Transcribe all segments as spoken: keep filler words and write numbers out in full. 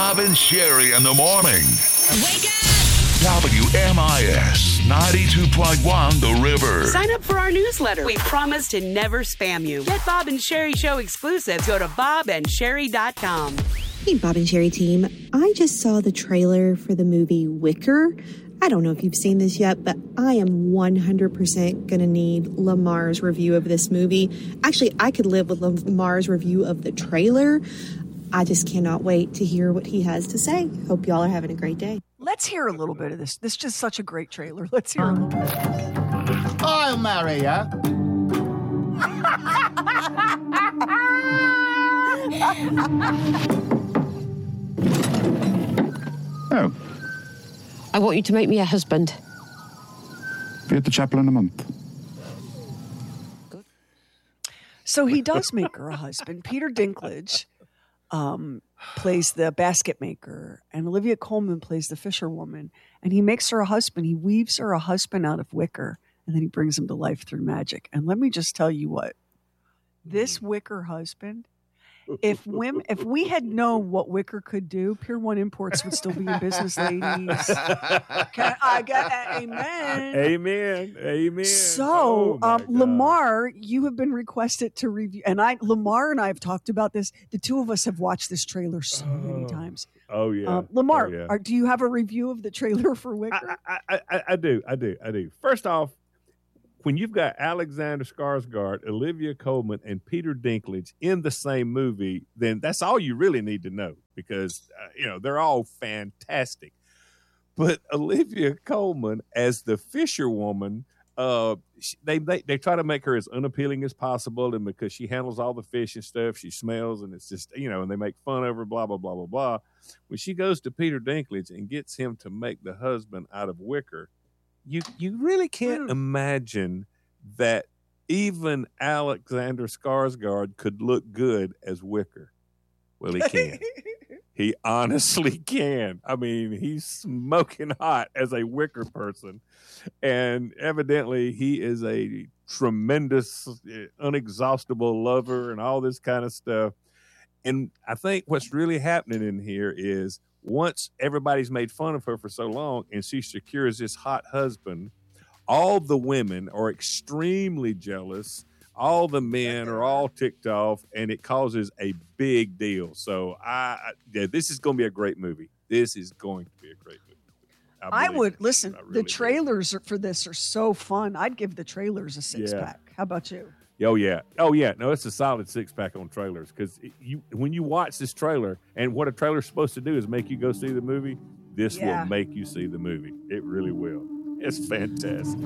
Bob and Sherry in the morning. Wake up! W M I S ninety-two point one The River. Sign up for our newsletter. We promise to never spam you. Get Bob and Sherry Show exclusives. Go to bob and sherry dot com. Hey, Bob and Sherry team. I just saw the trailer for the movie Wicker. I don't know if you've seen this yet, but I am one hundred percent going to need Lamar's review of this movie. Actually, I could live with Lamar's review of the trailer. I just cannot wait to hear what he has to say. Hope y'all are having a great day. Let's hear a little bit of this. This is just such a great trailer. Let's hear a little bit of this. I'll marry ya. Oh. I want you to make me a husband. Be at the chapel in a month. Good. So he does make her a husband. Peter Dinklage um, plays the basket maker, and Olivia Colman plays the fisherwoman. And he makes her a husband. He weaves her a husband out of wicker, and then he brings him to life through magic. And let me just tell you what, this wicker husband, if women, if we had known what wicker could do, Pier One Imports would still be in business, ladies. Can I get amen? Amen. Amen. So, oh um, Lamar, you have been requested to review, and I, Lamar and I have talked about this. The two of us have watched this trailer so oh. many times. Oh yeah, um, Lamar, oh, yeah. Are, do you have a review of the trailer for Wicker? I, I, I, I do, I do, I do. First off, when you've got Alexander Skarsgård, Olivia Colman, and Peter Dinklage in the same movie, then that's all you really need to know because uh, you know they're all fantastic. But Olivia Colman as the fisherwoman, uh, they, they they try to make her as unappealing as possible, and because she handles all the fish and stuff, she smells, and it's just you know, and they make fun of her, blah blah blah blah blah. When she goes to Peter Dinklage and gets him to make the husband out of wicker. You you really can't imagine that even Alexander Skarsgård could look good as Wicker. Well, he can. He honestly can. I mean, he's smoking hot as a Wicker person. And evidently, he is a tremendous, unexhaustible lover and all this kind of stuff. And I think what's really happening in here is once everybody's made fun of her for so long and she secures this hot husband, all the women are extremely jealous. All the men are all ticked off, and it causes a big deal. So, I yeah, this is going to be a great movie. This is going to be a great movie. I, I would, listen, I really the trailers are, for this are so fun. I'd give the trailers a six-pack. Yeah. How about you? Oh, yeah. Oh, yeah. No, it's a solid six-pack on trailers because you, when you watch this trailer, and what a trailer's supposed to do is make you go see the movie, this yeah. will make you see the movie. It really will. It's fantastic.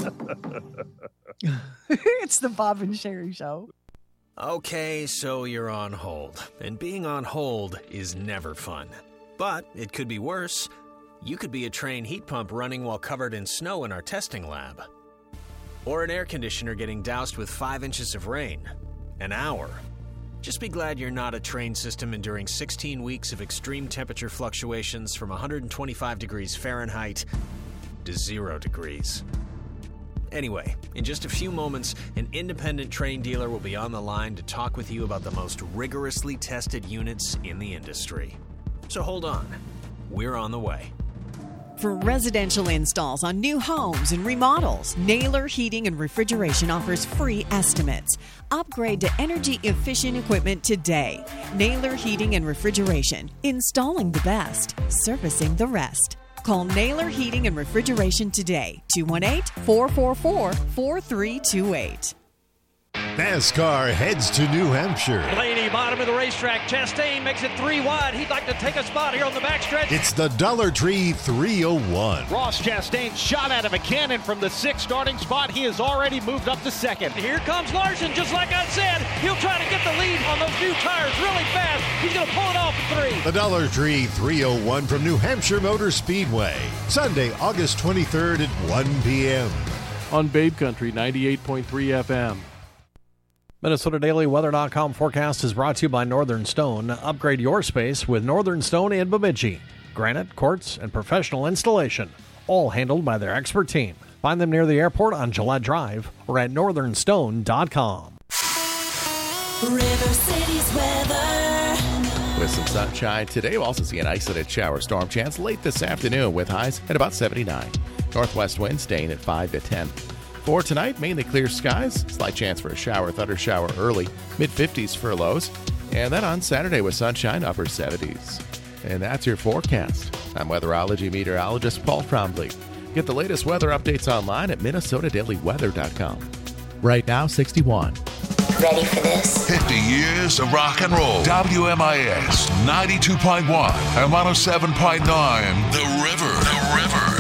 It's the Bob and Sherry Show. Okay, so you're on hold. And being on hold is never fun. But it could be worse. You could be a train heat pump running while covered in snow in our testing lab. Or an air conditioner getting doused with five inches of rain. An hour. Just be glad you're not a train system enduring sixteen weeks of extreme temperature fluctuations from one hundred twenty-five degrees Fahrenheit to zero degrees. Anyway, in just a few moments, an independent train dealer will be on the line to talk with you about the most rigorously tested units in the industry. So hold on. We're on the way. For residential installs on new homes and remodels, Naylor Heating and Refrigeration offers free estimates. Upgrade to energy-efficient equipment today. Naylor Heating and Refrigeration. Installing the best. Servicing the rest. Call Naylor Heating and Refrigeration today. two one eight, four four four, four three two eight. NASCAR heads to New Hampshire. Blaney, bottom of the racetrack. Chastain makes it three wide. He'd like to take a spot here on the backstretch. It's the Dollar Tree three oh one. Ross Chastain shot out of a cannon from the sixth starting spot. He has already moved up to second. Here comes Larson, just like I said. He'll try to get the lead on those new tires really fast. He's going to pull it off at three. The Dollar Tree three oh one from New Hampshire Motor Speedway. Sunday, August twenty-third at one p.m. On Babe Country ninety-eight point three F M. Minnesota Daily Weather dot com forecast is brought to you by Northern Stone. Upgrade your space with Northern Stone in Bemidji. Granite, quartz, and professional installation, all handled by their expert team. Find them near the airport on Gillette Drive or at northern stone dot com. River City's weather. with some sunshine. Today we'll also see an isolated shower storm chance late this afternoon with highs at about seventy-nine. Northwest wind staying at five to ten. For tonight, mainly clear skies. Slight chance for a shower, thunder shower early. mid-fifties for lows. And then on Saturday with sunshine, upper seventies. And that's your forecast. I'm weatherology meteorologist Paul Trombley. Get the latest weather updates online at minnesota daily weather dot com. Right now, sixty-one. Ready for this? fifty years of rock and roll. W M I S ninety-two point one and one oh seven point nine. The River. The River.